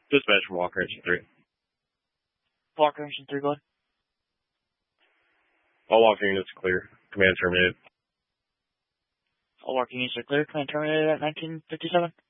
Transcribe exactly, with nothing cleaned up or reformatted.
Dispatch from Walker Engine three. Walker Engine three, go ahead. All Walker units clear. Command terminated. All Walker units are clear. Command terminated at nineteen fifty-seven.